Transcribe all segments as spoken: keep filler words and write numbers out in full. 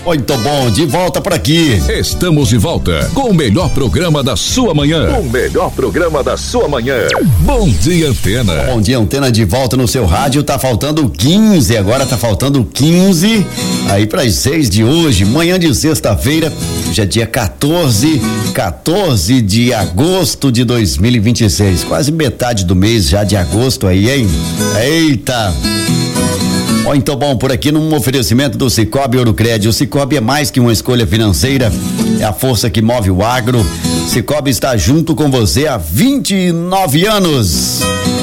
Muito bom, de volta por aqui. Estamos de volta com o melhor programa da sua manhã. O melhor programa da sua manhã. Bom dia, Antena. Bom dia, Antena, de volta no seu rádio. Tá faltando quinze, agora tá faltando quinze aí para as seis de hoje, manhã de sexta-feira, já dia quatorze, quatorze de agosto de dois mil e vinte e seis. Quase metade do mês já de agosto aí, hein? Eita! Muito bom, por aqui num oferecimento do Cicobi Ourocred. O Cicobi é mais que uma escolha financeira, é a força que move o agro. Cicobi está junto com você há vinte e nove anos.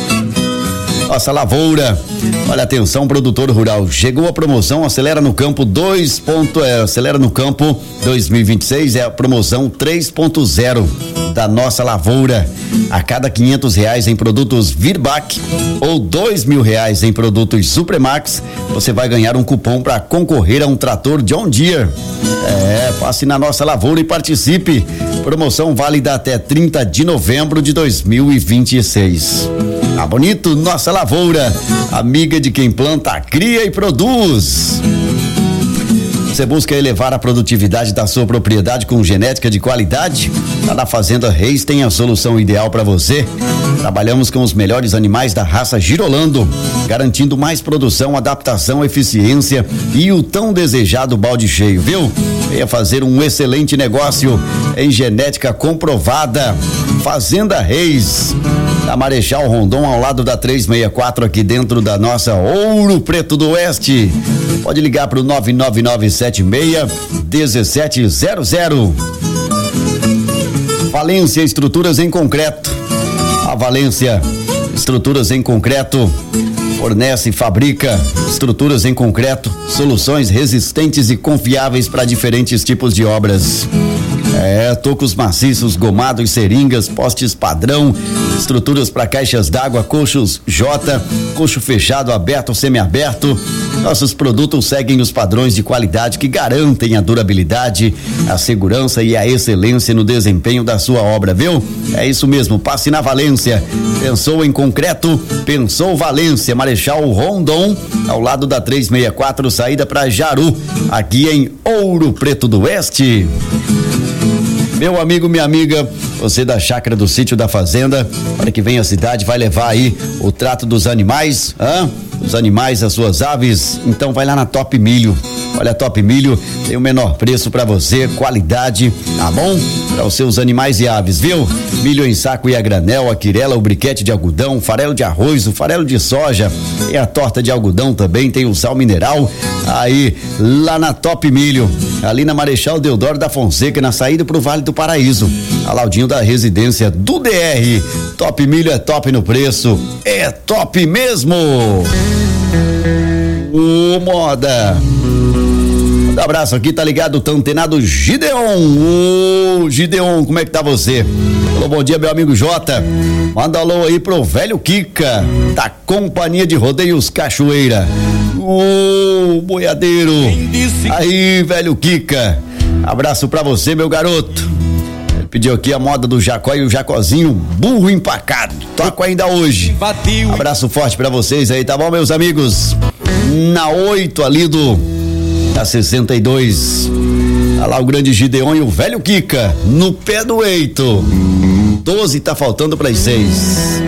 Nossa lavoura, olha, atenção, produtor rural, chegou a promoção Acelera no Campo dois. É, Acelera no Campo dois mil e vinte e seis, é a promoção três ponto zero da nossa lavoura. A cada quinhentos reais em produtos Virbac ou dois mil reais em produtos Supremax, você vai ganhar um cupom para concorrer a um trator John Deere. É, passe na nossa lavoura e participe. Promoção válida até trinta de novembro de dois mil e vinte e seis. Tá bonito? Nossa lavoura, amiga de quem planta, cria e produz. Você busca elevar a produtividade da sua propriedade com genética de qualidade? Lá na Fazenda Reis tem a solução ideal para você. Trabalhamos com os melhores animais da raça Girolando, garantindo mais produção, adaptação, eficiência e o tão desejado balde cheio, viu? Venha fazer um excelente negócio em genética comprovada. Fazenda Reis, da Marechal Rondon, ao lado da trezentos e sessenta e quatro, aqui dentro da nossa Ouro Preto do Oeste. Pode ligar para o nove nove nove sete seis um sete zero zero. Valência Estruturas em Concreto. A Valência Estruturas em Concreto fornece e fabrica estruturas em concreto, soluções resistentes e confiáveis para diferentes tipos de obras. É, tocos maciços, gomados, seringas, postes padrão, estruturas para caixas d'água, coxos J, coxo fechado, aberto, semiaberto. Nossos produtos seguem os padrões de qualidade que garantem a durabilidade, a segurança e a excelência no desempenho da sua obra, viu? É isso mesmo, passe na Valência. Pensou em concreto? Pensou Valência, Marechal Rondon, ao lado da trezentos e sessenta e quatro, saída para Jaru, aqui em Ouro Preto do Oeste. Meu amigo, minha amiga, você da chácara do sítio da fazenda, para que vem a cidade, vai levar aí o trato dos animais, hã? Os animais, as suas aves, então vai lá na Top Milho. Olha, a Top Milho tem o menor preço para você, qualidade, tá bom? Para os seus animais e aves, viu? Milho em saco e a granel, a quirela, o briquete de algodão, farelo de arroz, o farelo de soja, e a torta de algodão também, tem o sal mineral, aí lá na Top Milho, ali na Marechal Deodoro da Fonseca, na saída pro Vale do Paraíso, a Laudinho da residência do D R. Top Milho é top no preço, é top mesmo. Ô, moda. Um abraço aqui, tá ligado? Tá antenado Gideon. Ô, Gideon, como é que tá você? Alô, bom dia, meu amigo Jota. Manda alô aí pro velho Kika, da Companhia de Rodeios Cachoeira. Ô, boiadeiro. Aí, velho Kika. Abraço pra você, meu garoto. Ele pediu aqui a moda do Jacó e o Jacozinho, burro empacado. Toco ainda hoje. Abraço forte pra vocês aí, tá bom, meus amigos? Na oito ali do da sessenta e dois. Tá lá o grande Gideon e o velho Kika no pé do eito. doze tá faltando para as seis.